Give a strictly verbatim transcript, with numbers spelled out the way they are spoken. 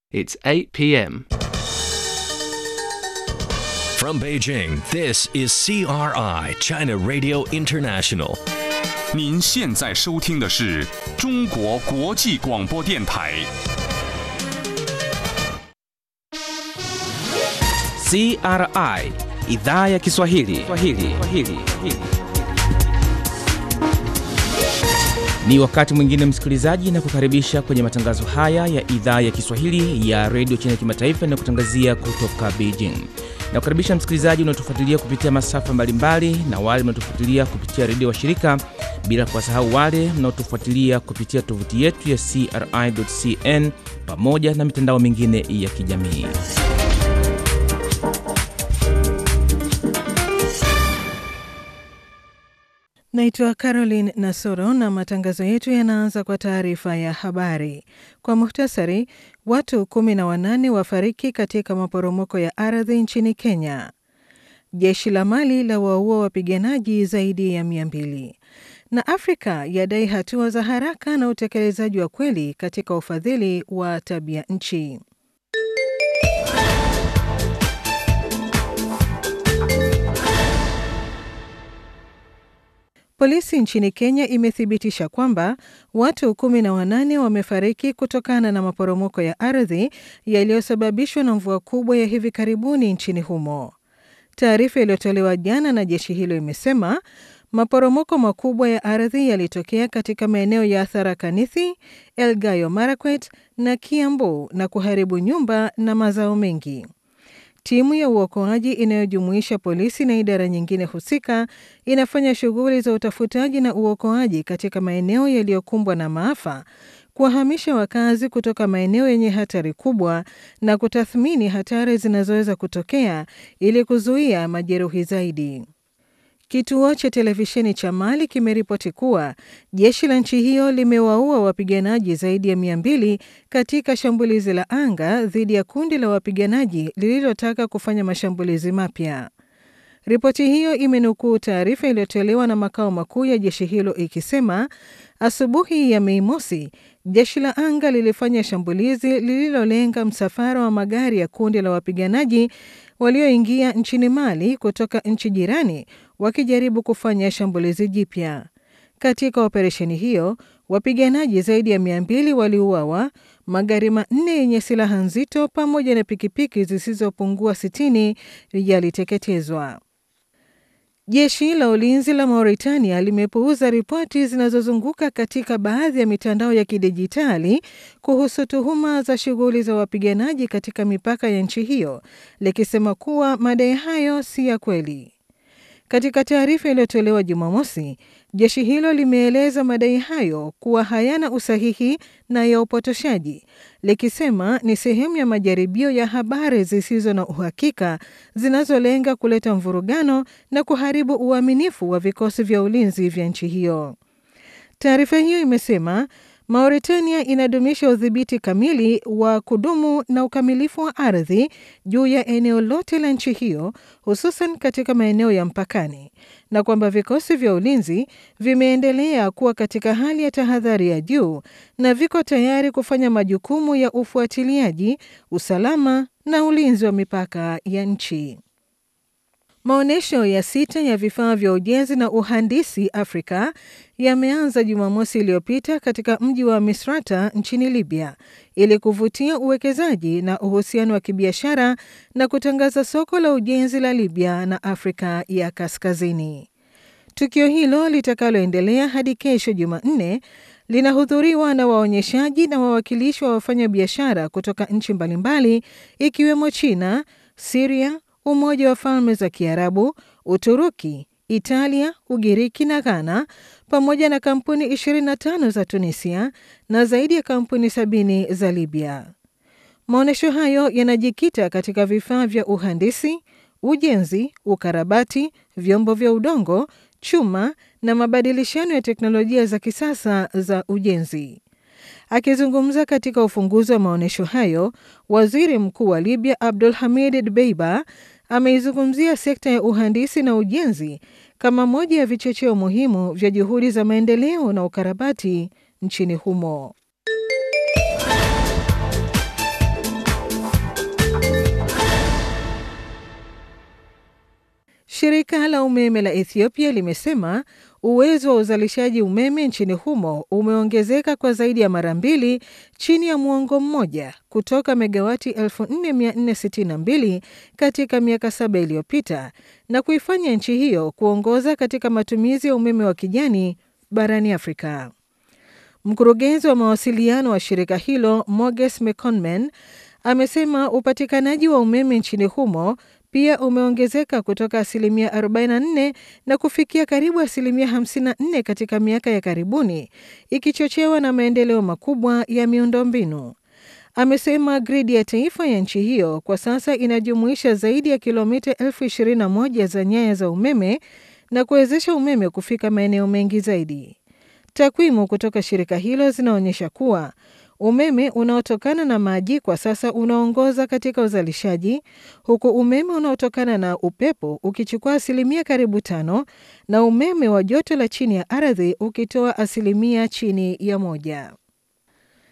It's eight p.m. From Beijing, this is C R I, China Radio International. 您现在收听的是中国国际广播电台。 C R I, Idhaa ya Kiswahili. Swahili. Swahili. Ni wakati mwingine msikilizaji, na kukaribisha kwenye matangazo haya ya Idhaa ya Kiswahili ya Radio China Kimataifa na kutangazia kutoka Beijing. Na kukaribisha msikilizaji unaotufuatilia kupitia masafa mbalimbali na wale mnaotufuatilia kupitia redio wa shirika, bila kuwasahau wale mnaotufuatilia kupitia tovuti yetu ya c r i dot c n pamoja na mitandao mingine ya kijamii. Naitwa Caroline Nasoro na matangazo yetu yanaanza kwa taarifa ya habari. Kwa muhtasari, watu kumi na wanane wafariki katika maporomoko ya ardhi nchini Kenya. Jeshi la Mali la waua wapiganaji zaidi ya mia mbili. Na Afrika yadai hatua za haraka na utekelezaji wa kweli katika ufadhili wa tabia nchi. Polisi nchini Kenya imethibitisha kwamba watu kumi na wanane wamefariki kutokana na maporomoko ya ardhi yaliyosababishwa na mvua kubwa ya hivi karibuni nchini humo. Taarifa iliyotolewa jana na jeshi hilo imesema maporomoko makubwa ya ardhi yalitokea katika maeneo ya Tharaka Nithi, Elgeyo Marakwet na Kiambu na kuharibu nyumba na mazao mengi. Timu ya uokoaji inayojumuisha polisi na idara nyingine husika inafanya shughuli za utafutaji na uokoaji katika maeneo yaliyokumbwa na maafa, kuwahamisha wakazi kutoka maeneo yenye hatari kubwa na kutathmini hatari zinazoweza kutokea ili kuzuia majeruhi zaidi. Kituo cha televisheni cha Mali kimeripoti kuwa jeshi la nchi hiyo limewaua wapiganaji zaidi ya mia mbili katika shambulizi la anga dhidi ya kundi la wapiganaji lililotaka kufanya mashambulizi mapya. Ripoti hiyo imenukuu taarifa iliyotolewa na makao makuu ya jeshi hilo ikisema, asubuhi ya Mei Mosi, jeshi la anga lilifanya shambulizi lililolenga msafara wa magari ya kundi la wapiganaji walioingia nchini Mali kutoka nchi jirani wakijaribu kufanya shambulizi jipya. Katika operesheni hiyo, wapiganaji zaidi ya mia mbili waliuawa, magari manne yenye silaha nzito pamoja na pikipiki zisizopungua sitini yaliteketezwa. Jeshi la ulinzi la Mauritania limepuuza ripoti zinazozunguka katika baadhi ya mitandao ya kidijitali kuhusu tuhuma za shughuli za wapiganaji katika mipaka ya nchi hiyo, likisema kuwa madai hayo si ya kweli. Katika taarifa iliyotolewa Jumamosi, jeshi hilo limeeleza madai hayo kuwa hayana usahihi na ya upotoshaji, likisema ni sehemu ya majaribio ya habari zisizo na uhakika zinazolenga kuleta mvurugano na kuharibu uaminifu wa vikosi vya ulinzi vya nchi hiyo. Taarifa hiyo imesema Mauritania inadumisha udhibiti kamili wa kudumu na ukamilifu wa ardhi juu ya eneo lote la nchi hiyo, hususan katika maeneo ya mpakani, na kwamba vikosi vya ulinzi vimeendelea kuwa katika hali ya tahadhari ya juu na viko tayari kufanya majukumu ya ufuatiliaji, usalama na ulinzi wa mipaka ya nchi. Maonesho ya sita ya vifaa vya ujenzi na uhandisi Afrika yameanza Jumamosi iliyopita katika mji wa Misrata nchini Libya ili kuvutia uwekezaji na uhusiano wa kibiashara na kutangaza soko la ujenzi la Libya na Afrika ya Kaskazini. Tukio hilo litakaloendelea hadi kesho Jumanne linahudhuriwa na waonyeshaji na wawakilishi wa wafanyabiashara kutoka nchi mbalimbali ikiwemo China, Syria, Umoja wa Falme za Kiarabu, Uturuki, Italia, Ugiriki na Ghana, pamoja na kampuni ishirini na tano za Tunisia na zaidi ya kampuni sabini za Libya. Maonesho hayo yanajikita katika vifaa vya uhandisi, ujenzi, ukarabati, vyombo vya udongo, chuma na mabadilishano ya teknolojia za kisasa za ujenzi. Akizungumza katika ufunguzi wa maonesho hayo, Waziri Mkuu wa Libya Abdul Hamid Dbeiba ameizungumzia sekta ya uhandisi na ujenzi kama moja ya vichocheo muhimu vya juhudi za maendeleo na ukarabati nchini humo. Shirika la umeme la Ethiopia limesema uwezo wa uzalishaji umeme nchini humo umeongezeka kwa zaidi ya mara mbili chini ya muongo mmoja kutoka megawati elfu nne mia nne sitini na mbili katika miaka saba iliyopita na kuifanya nchi hiyo kuongoza katika matumizi ya umeme wa kijani barani Afrika. Mkurugenzi wa mawasiliano wa shirika hilo, Moges Mekonmen, amesema upatikanaji wa umeme nchini humo pia umeongezeka kutoka asilimia arobaini na nne na kufikia karibu asilimia hamsini na nne katika miaka ya karibuni, ikichochewa na maendeleo makubwa ya miundombinu. Amesema gridi ya taifa ya nchi hiyo kwa sasa inajumuisha zaidi ya kilomita elfu ishirini na moja za nyaya za umeme na kuwezesha umeme kufika maeneo mengi zaidi. Takwimu kutoka shirika hilo zinaonyesha kuwa umeme unaotokana na maji kwa sasa unaongoza katika uzalishaji, huku umeme unaotokana na upepo ukichukua asilimia karibu tano na umeme wa joto la chini ya ardhi ukitoa asilimia chini ya moja.